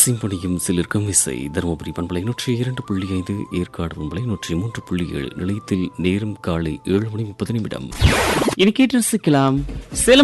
சிம்பொனியும் சிலிர்க்கும் இசை தருமபுரி பண்பலை 102.5 ஏற்காடு பண்பலை 103.7 நிலையத்தில் நேரம் காலை 7:30 இனி கேட்டு ரசிக்கலாம் சேலம்